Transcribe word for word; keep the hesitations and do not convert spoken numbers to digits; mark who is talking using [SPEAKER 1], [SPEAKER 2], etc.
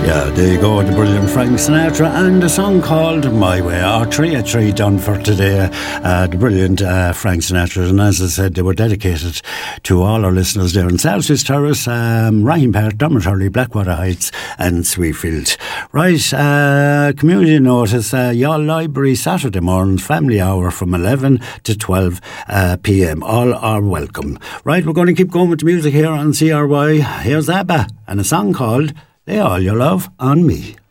[SPEAKER 1] Yeah, there you go, the brilliant Frank Sinatra and a song called My Way. Our three at three done for today. Uh, the brilliant uh, Frank Sinatra, and as I said, they were dedicated to all our listeners there in Southwest Terrace, um, Rahim Park, Dormitory, Blackwater Heights and Sweetfield. Right, uh, community notice, uh, Yall Library Saturday mornings, family hour from eleven to twelve uh, p m. All are welcome. Right, we're going to keep going with the music here on C R Y. Here's ABBA and a song called Lay All Your Love on Me.